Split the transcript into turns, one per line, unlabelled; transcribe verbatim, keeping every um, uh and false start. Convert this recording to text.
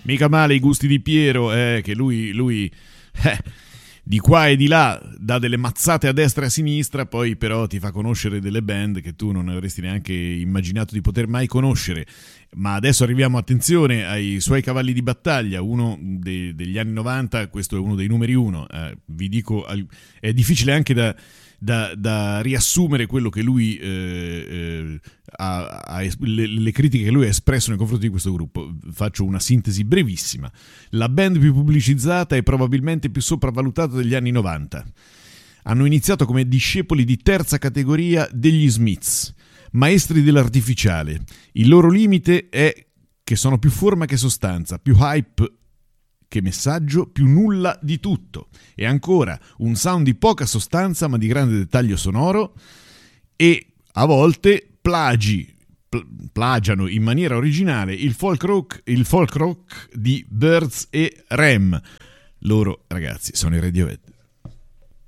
Mica male i gusti di Piero, eh, che lui, lui eh, di qua e di là dà delle mazzate a destra e a sinistra, poi però ti fa conoscere delle band che tu non avresti neanche immaginato di poter mai conoscere. Ma adesso arriviamo, attenzione, ai suoi cavalli di battaglia, uno de- degli anni novanta, questo è uno dei numeri uno, eh, vi dico, è difficile anche da, da, da riassumere quello che lui eh, eh, ha, ha, le, le critiche che lui ha espresso nei confronti di questo gruppo. Faccio una sintesi brevissima. La band più pubblicizzata e probabilmente più sopravvalutata degli anni novanta. Hanno iniziato come discepoli di terza categoria degli Smiths, maestri dell'artificiale. Il loro limite è che sono più forma che sostanza, più hype che messaggio, più nulla di tutto. E ancora, un sound di poca sostanza ma di grande dettaglio sonoro, e a volte plagi, pl- plagiano in maniera originale il folk rock, il folk rock di Birds e Rem. Loro, ragazzi, sono i Radiohead.